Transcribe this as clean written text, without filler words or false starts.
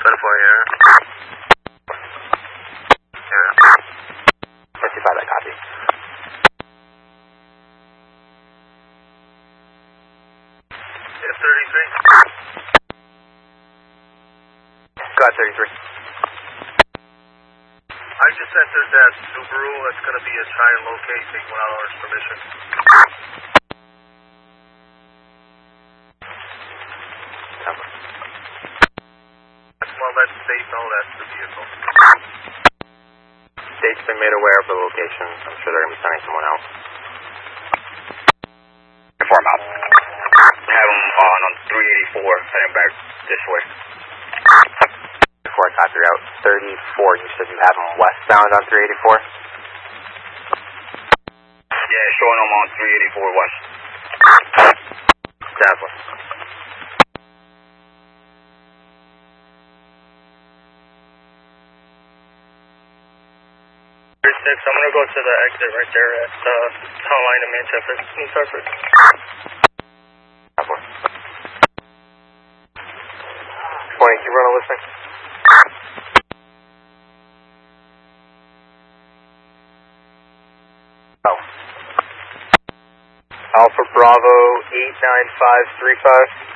here. Here. 55, I copy. F33. Go ahead, 33. I just entered that Subaru. It's going to be a try and locate, take 1 hour's permission. Well, let state know that's the vehicle. State's been made aware of the location. I'm sure they're going to be sending someone out. Inform out. Have them on 384, heading back this way. Before I copy out 34, you said you have them westbound on 384? Yeah, showing them on 384 west. Definitely. 36, I'm going to go to the exit right there at the town line in Manchester, New Cypress. 20, keep running listening. Oh. Alpha Bravo 89535.